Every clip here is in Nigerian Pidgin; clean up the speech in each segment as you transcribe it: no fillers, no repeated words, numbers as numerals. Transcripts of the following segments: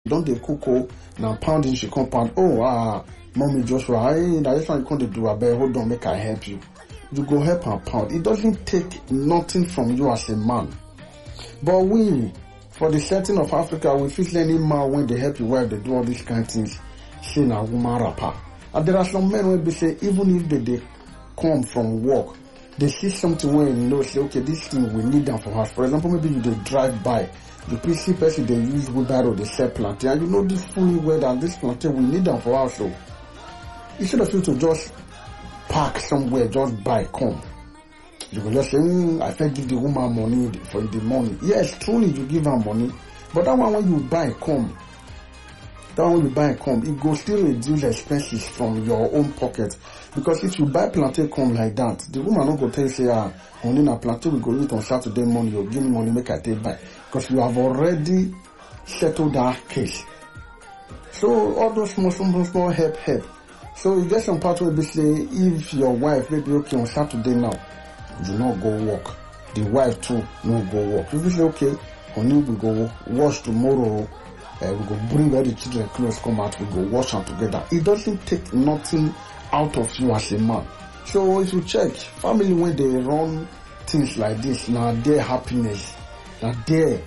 don't they cook now pounding she compound. Mommy Joshua, I just want to do a bear. Hold on, make I help you. You go help and pound. It doesn't take nothing from you as a man. But we, for the setting of Africa, we feel any man when they help you wife, they do all these kind of things. Say na woman rapper. And there are some men where they say, even if they come from work, they see something where say, okay, this thing we need them for us. For example, maybe you they drive by, the see person they use wheelbarrow, they sell plantain, and you know this fully well that this plantain we need them for us. So instead of you to just park somewhere, just buy, come. You will just say, I can't give the woman money for the money. Yes, truly you give her money, but that one when you buy, come. That one when you buy, come. It goes still reduce expenses from your own pocket. Because if you buy plantain come like that, the woman not go tell you, say, only na plantain we go eat on Saturday morning, you give me money, make I take buy. Because you have already settled that case. So all those small help. So you get some part where they say, if your wife maybe okay on Saturday now, you not go work. The wife too no go work. If you say okay, honey we go wash tomorrow, we go bring all the children clothes come out, we go wash them together. It doesn't take nothing out of you as a man. So if you check, family when they run things like this, now their happiness, now their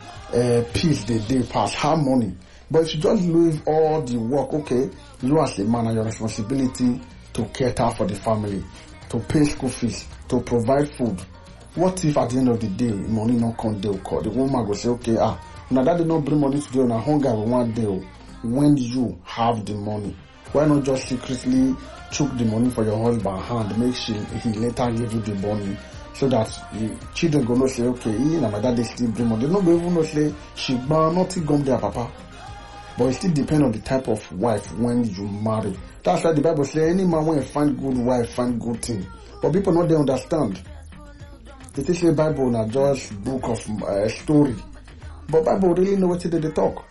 peace they pass harmony. But if you just leave all the work, okay, you as a man have your responsibility to cater for the family, to pay school fees, to provide food. What if at the end of the day, money not come, they will call. The woman will say, okay, now that did not bring money today, now hunger will one day. When you have the money, why not just secretly choke the money for your husband hand, make sure he later give you the money, so that the children go not say, okay, now my dad still bring money. They not go even not say, she not gum their papa. But it still depends on the type of wife when you marry. That's why the Bible says any man when you find good wife, find good thing. But people not they understand. They say Bible not just book of story. But Bible really know what they talk.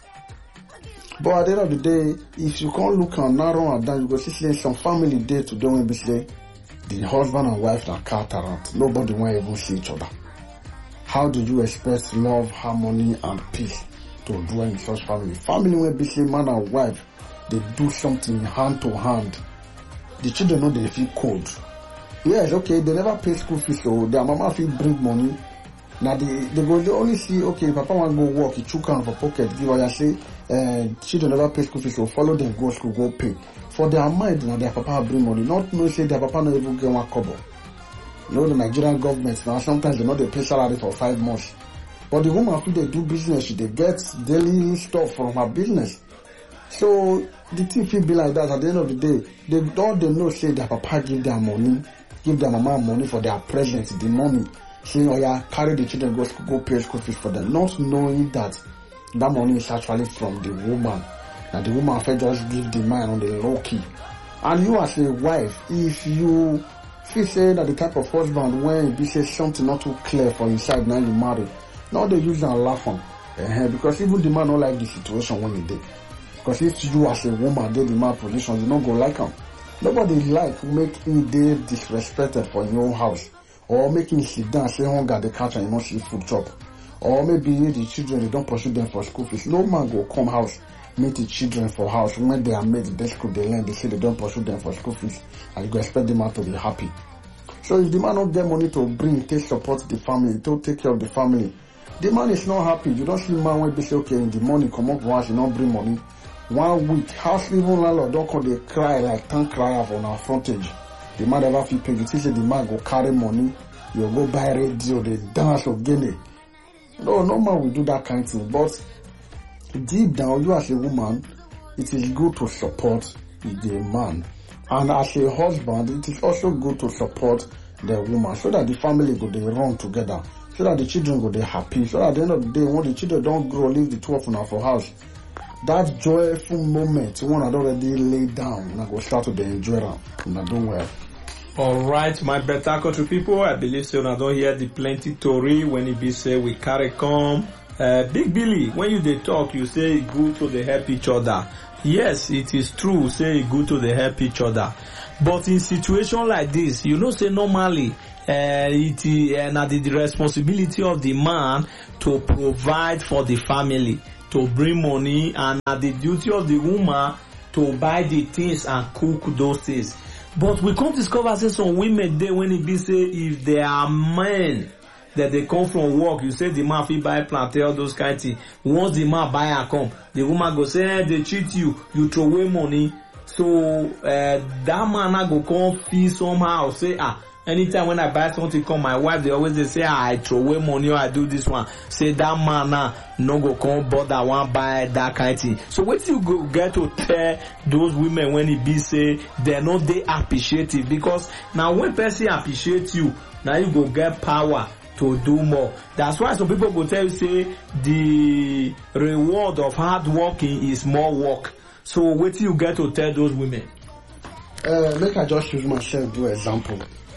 But at the end of the day, if you can't look and narrow and down, you go see some family day today when we say the husband and wife are cat around. Nobody want even see each other. How do you expect love, harmony, and peace to dwell in such family? Family where be say man and wife, they do something hand to hand. The children know they feel cold. Yes, okay, they never pay school fees, so their mama feel bring money. Now they only see, okay, papa want to go work, he chook out for pocket, give her say, children never pay school fees, so follow them, go school, go pay. For their mind, now their papa bring money, not no say their papa not even get one kobo. You know the Nigerian government now sometimes they know they pay salary for 5 months. But the woman feel they do business, they get daily stuff from her business. So the thing feel be like that at the end of the day. They know say their papa give their money, give their mama money for their presence, the money. Saying, oh yeah, carry the children, go pay school fees for them. Not knowing that money is actually from the woman. Now the woman can just give the man on the low key. And you as a wife, if you feel say that the type of husband when you say something not too clear for inside now you marry, now they use and laugh on. Because even the man don't like the situation when he did. Because if you as a woman did the man position, you don't go like him. Nobody like make him dey disrespected for your own house. Or make him sit down, say hunger the catch and you not see food chop. Or maybe the children, they don't pursue them for school fees. No man go come house, meet the children for house. When they are made, they school, they learn, they say they don't pursue them for school fees. And you go expect the man to be happy. So if the man don't get money to bring, to support the family, to take care of the family, the man is not happy. You don't see man when they say, okay, in the morning, come up once, you don't bring money. 1 week, house even landlord don't call they cry like tank cry on our frontage. The man never feel paid. You see the man go carry money, you go buy radio, they dance or gene. No man will do that kind of thing. But deep down, you as a woman, it is good to support the man. And as a husband, it is also good to support the woman so that the family go they run together. So that the children go they happy. So that at the end of the day, when the children don't grow, leave the two of them for house. That joyful moment, one had already laid down, and I go start to enjoy them, and I do well. Alright, my better country people, I believe so. I don't hear the plenty story when it be say we carry come. Big Billy, when you they talk, you say it's good to they help each other. Yes, it is true, say it's good to they help each other. But in situation like this, you know, say normally, it is the responsibility of the man to provide for the family. to bring money, and the duty of the woman to buy the things and cook those things. But we come discover say some women there when it be say if they are men that they come from work, you say the man fit buy plantain, all those kind of things. Once the man buy and come, the woman go say, they cheat you throw away money. So that man now go come feel somehow say, anytime when I buy something come, my wife, they always they say, I throw away money or I do this one. Say that man now no go come bother one buy that kind of thing. So what you go get to tell those women when it be say they're not they appreciate it? Because now when person appreciate you, now you go get power to do more. That's why some people go tell you say the reward of hard working is more work. So what you get to tell those women? Make I just use myself do example.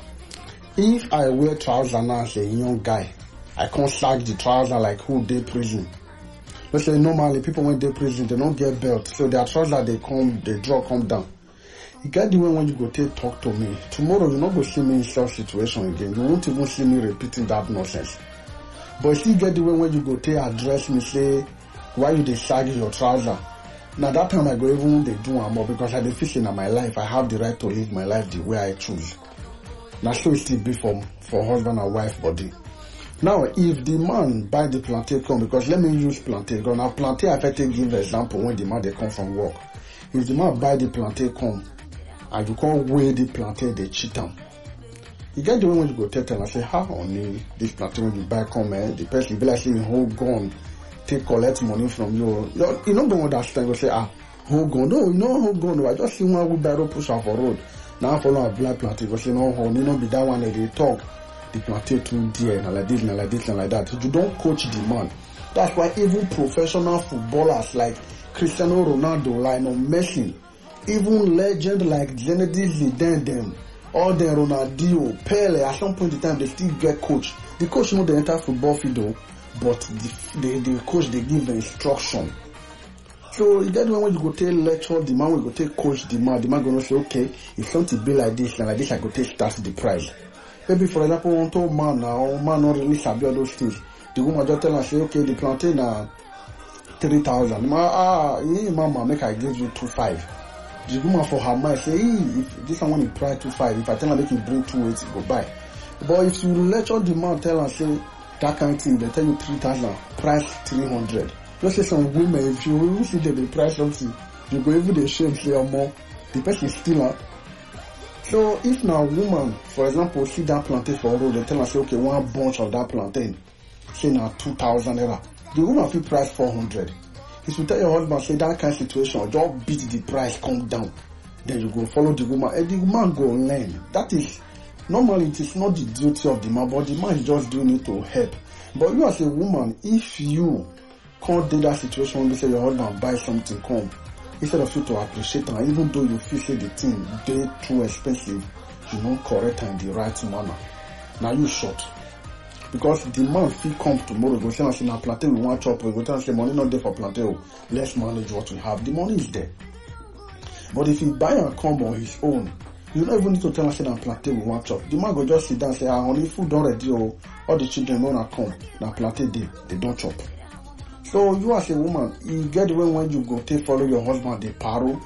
If I wear trousers now as a young guy, I can't sag the trouser like who did prison. Let's say normally people when they prison they don't get belt, so their trousers they draw come down. You get the way when you go talk to me. Tomorrow you not go see me in such situation again. You won't even see me repeating that nonsense. But you still get the way when you go address me, say why you dey sag your trouser. Now that time I go even they do more because I dey feel in my life I have the right to live my life the way I choose. Now so it still be for husband and wife body. Now if the man buy the plantain come, because let me use plantain. Because now plantain I fit give example when the man they come from work. If the man buy the plantain come and you can't weigh the plantain, they cheat them. You get the way when you go tell and say, how only this plantain when you buy come, the person be like saying hold gun, take collect money from you. You know don't understand, you say, hold gun. No, you know hold gun. No, I just see one wheelbarrow push off a road. Now follow a black plantain, you say no honey, no be that one that they talk. The plantain too dear, and like this, and like this, and like that. You don't coach the man. That's why even professional footballers like Cristiano Ronaldo, Lionel Messi, even legend like Zinedine Zidane, all the Ronaldinho, Pele, at some point in time they still get coach. The coach know the entire football field though, but the coach they give the instruction. So you get when you go take lecture the man, we go take coach the man gonna say, okay, if something be like this, and like this I go take start the price. Maybe for example, one told man now, man not really sabi all those things. The woman just tell her say, okay, the plantain na 3,000. Mama, make I give you 2,500. The woman for her mind say, if this one is price 2,500, if I tell her make you bring 2,800, go buy. But if you lecture the man, tell her say that kind of thing, they tell you 3,000, price 300. Just say some women, if you really see them price something, you go even the shame say more, the person still up. So if now woman, for example, see that plantain for a road, they tell her say, okay, one bunch of that plantain, say now 2,000 naira. The woman feel price 400. If you tell your husband, say that kind of situation, just beat the price, come down. Then you go follow the woman, and the woman go learn. That is, normally it is not the duty of the man, but the man is just doing it to help. But you as a woman, if you can't do that situation when you say your husband buy something, come, instead of you to appreciate her, even though you feel say the thing they too expensive, you don't correct her in the right manner. Now you short. Because the man feel come tomorrow, go say, now plantain we want chop, we go tell say money not there for plantain, let's manage what we have. The money is there. But if he buy and come on his own, you don't even need to tell us say now plantain we want chop. The man go just sit down and say, honey, food don't ready, all the children don't come, now plantain they don't chop. So you as a woman, you get when you go take follow your husband the paro,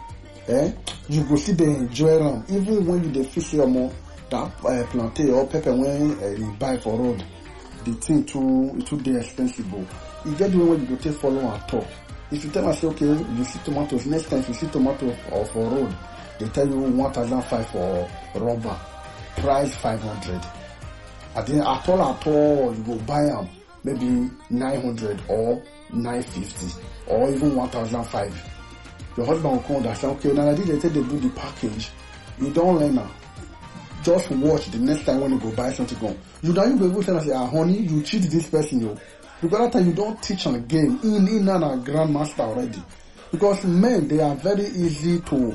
you go see they enjoy them. Even when you dey feel say more that plantain or pepper when you buy for road, the thing too expensive. You get when you go take follow and talk. If you tell us okay, you see tomatoes, next time if you see tomato for road, they tell you 1,500 for rubber, price 500. And then at all you go buy them maybe 900 or 950 or even 1,500. Your husband will come understand, okay, now they say they do the package. You don't learn now. Just watch the next time when you go buy something. Go. You don't even go say, honey, you cheat this person, yo. Because that time you don't teach on the game. In and a grandmaster already. Because men, they are very easy to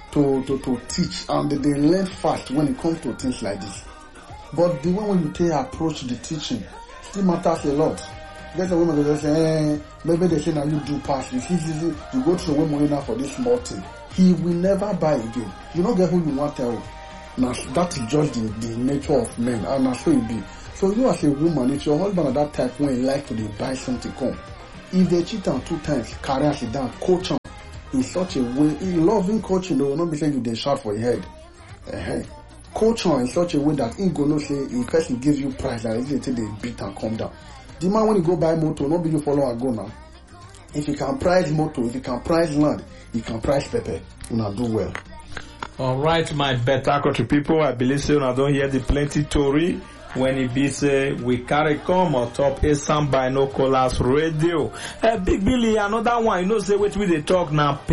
teach and they learn fast when it comes to things like this. But the way when you take approach the teaching still matters a lot. Get a woman that say, maybe they say now you do pass. It's easy. You go to the woman now for this small thing. He will never buy again. You don't get who you want to tell. Now that is just the nature of men, and that's so it be. So you as a woman, if your husband at that time when he like to buy something, come, If they cheat am 2 times, carry am sit down, coach am in such a way. In loving coaching, they will not be saying you dey shout for your head. Coach am in such a way that he go know say if person gives you price, that they take the beat and calm down. The man when he go buy motor, not be you follow and go now. If you can price motor, if you can price land, you can price pepper. You know, do well. All right, my better country people, I believe so. I don't hear the plenty story when it be say we carry come on top Asam Binoculars Radio. Big Billy, another one, you know, say what we they talk now,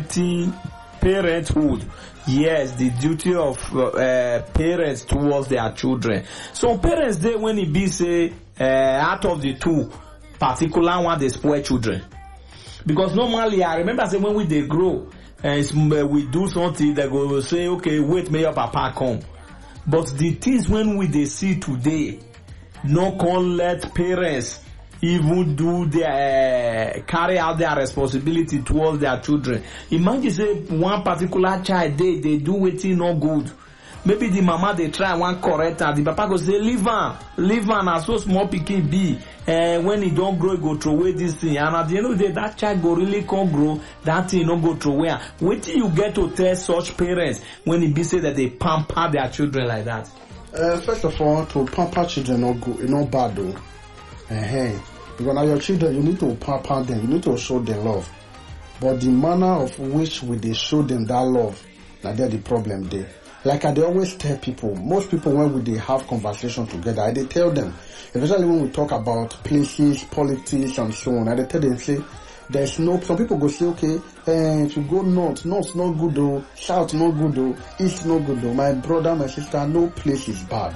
parenthood. Yes, the duty of parents towards their children. So parents, they when it be say out of the two, particular one they spoil children. Because normally I remember say when they grow, we do something, they go say, okay, wait, may your papa come. But the things when they see today, no can let parents even do their carry out their responsibility towards their children. Imagine say one particular child they do waiting no good. Maybe the mama they try one correct and the papa go say leave am as so small pikin be. When he don't grow, he go throw away this thing. And at the end of the day, that child go really can't grow. That thing don't go throw away. Wait till you get to tell such parents when it be say that they pamper their children like that. First of all, to pamper children not good, not bad though. Because now your children, you need to pamper them. You need to show them love. But the manner of which we they show them that love, now that's the problem there. Like I always tell people, most people when they have conversation together, I they tell them, especially when we talk about places, politics and so on, I they tell them, say, there's no, some people go say, okay, if you go north not good though, south not good though, east not good though, my brother, my sister, no place is bad.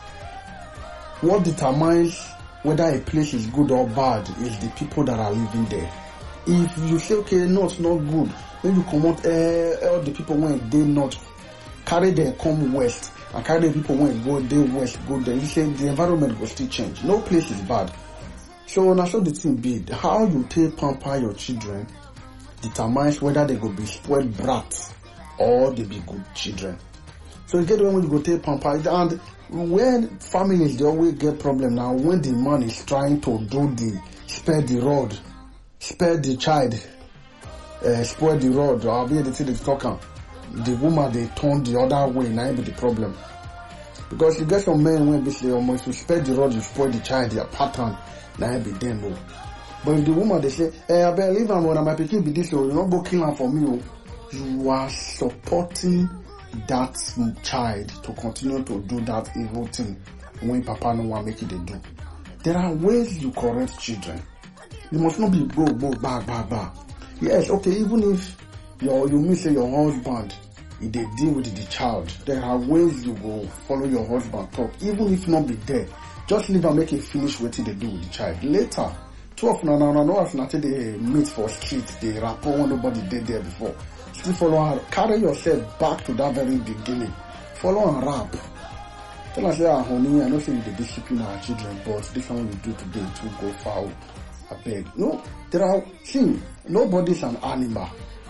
What determines whether a place is good or bad is the people that are living there. If you say, okay, north not good, when you come out, all the people when they not carry them come west and carry the people when go they west go there, you say the environment will still change. No place is bad. So now so the thing be how you take pamper your children determines whether they go be spoiled brats or they be good children. So you get when you go take pamper, and when families they always get problem now when the man is trying to do the spare the rod, spare the child, spoil the rod, or be the thing they talking. The woman they turn the other way, now be the problem. Because you get some men when basically almost you spare the rod, you spoil the child, their pattern, now be them. But if the woman they say, I better leave am when my pikin be this, you not go kill am for me. You are supporting that child to continue to do that evil thing when papa no want make it they do. There are ways you correct children. You must not be go ba. Yes, okay, even if you mean say your husband, if they deal with the child, there are ways you go follow your husband talk, even if not be there. Just leave and make it finish what they do with the child. Later, 12 no as not they meet for street, they rapport when nobody did there before. Still follow her, carry yourself back to that very beginning. Follow and rap. Tell us, honey, I know say you discipline our children, but this one we do today to go foul. I beg. No, there are things. Nobody's an animal.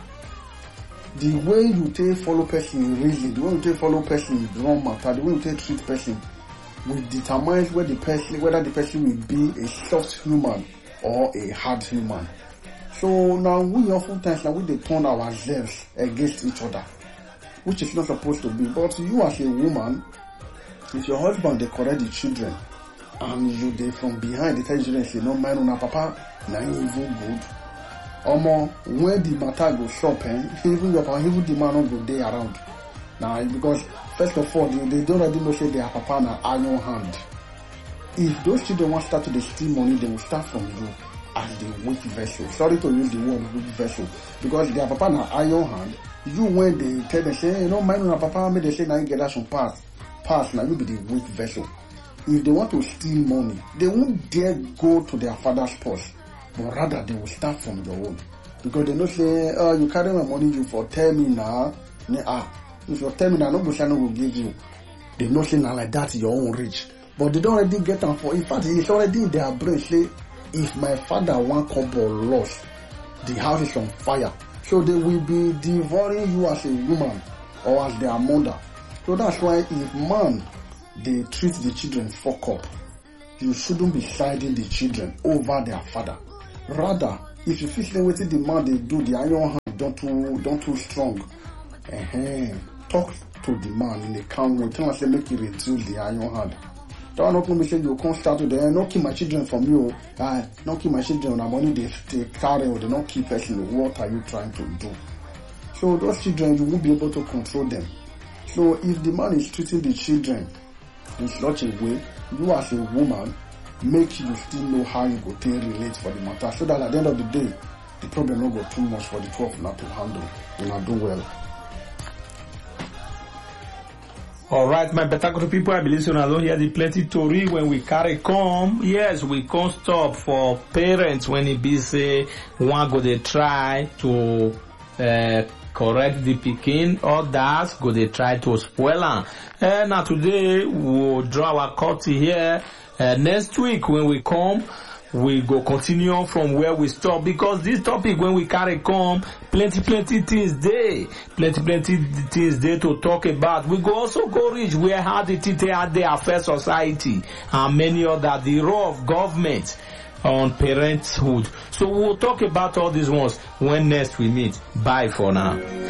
The way you take follow person in reason, the way you take follow person in wrong matter, the way you take treat person will determine whether the person will be a soft human or a hard human. So now we oftentimes now we they turn ourselves against each other, which is not supposed to be. But you as a woman, if your husband they correct the children and you they from behind they tell the children say no mind on papa, na even good. When the matter go shop, even the man not go there around. Now, because first of all, they don't already know say their papa na iron hand. If those children want to start to steal money, they will start from you as the weak vessel. Sorry to use the word weak vessel, because their papa na iron hand. You when they tell them say, hey, no mind on papa, maybe they say now you get that some pass. Now you be the weak vessel. If they want to steal money, they won't dare go to their father's purse. But rather they will start from your own. Because they know say, you carry my money, you for tell me now. If you tell me now, nobody will give you. They know say now like that your own rich. But they don't already get them for. In fact, it's already in their brain say, if my father one couple lost, the house is on fire. So they will be devouring you as a woman or as their mother. So that's why if man they treat the children fuck up, you shouldn't be siding the children over their father. Rather, if you feel like wetin the man dey do, the iron hand don't too strong, talk to the man in a calm way. Tell him say make he reduce the iron hand. That one not going to say you can't start with them. Not keep my children from you. Not keep my children. The money they carry or they not keep person. What are you trying to do? So those children, you won't be able to control them. So if the man is treating the children in such a way, you as a woman, make you still know how you go to relate for the matter. So that at the end of the day, the problem not go too much for the 12 not to handle. You not do well. Alright, my better country people, I believe so. I don't hear the plenty story when we carry come. Yes, we can't stop for parents when it be say one go they try to correct the pikin, others go they try to spoil am. Now today we'll draw our curtain here. Next week when we come, we go continue on from where we stop, because this topic when we carry come, plenty things there, plenty things there to talk about. We go also go reach where how the things they affect society and many other, the role of government on parenthood. So we'll talk about all these ones when next we meet. Bye for now.